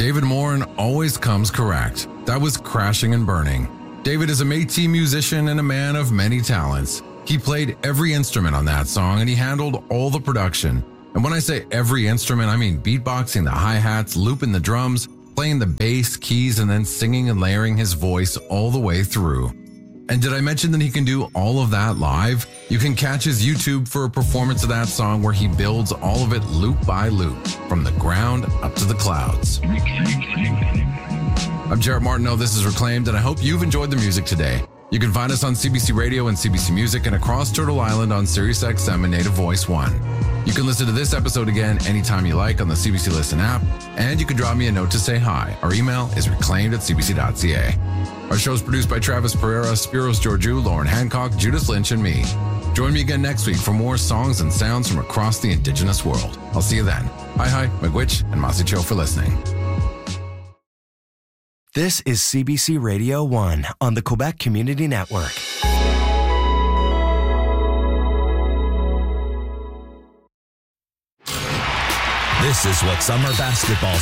David Morin always comes correct. That was Crashing and Burning. David is a Métis musician and a man of many talents. He played every instrument on that song and he handled all the production. And when I say every instrument, I mean beatboxing the hi-hats, looping the drums, playing the bass, keys, and then singing and layering his voice all the way through. And did I mention that he can do all of that live? You can catch his YouTube for a performance of that song where he builds all of it loop by loop, from the ground up to the clouds. I'm Jarrett Martineau, this is Reclaimed, and I hope you've enjoyed the music today. You can find us on CBC Radio and CBC Music and across Turtle Island on SiriusXM and Native Voice 1. You can listen to this episode again anytime you like on the CBC Listen app, and you can drop me a note to say hi. Our email is reclaimed@cbc.ca. Our show is produced by Travis Pereira, Spiros Georgiou, Lauren Hancock, Judith Lynch, and me. Join me again next week for more songs and sounds from across the Indigenous world. I'll see you then. Hi, Miigwech, and Masicho for listening. This is CBC Radio 1 on the Quebec Community Network. This is what summer basketball